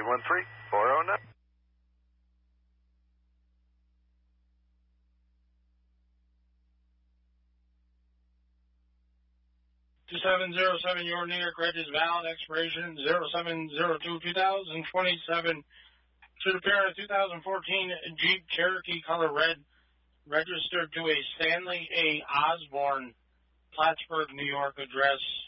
913-409. 2707, your New York reg is valid, expiration 0702-2027. Should appear in a 2014 Jeep Cherokee color red, registered to a Stanley A. Osborne, Plattsburgh, New York address.